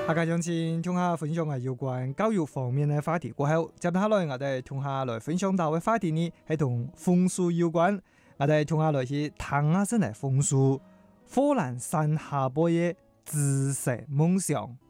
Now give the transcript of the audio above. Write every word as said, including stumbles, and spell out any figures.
大家相信聽下分享下有關教育方面嘅話題過後，接下來我哋聽下來分享到嘅話題呢，係同楓樹有關。我哋聽下來去談下先嚟楓樹，火蘭山下坡嘅知識夢想。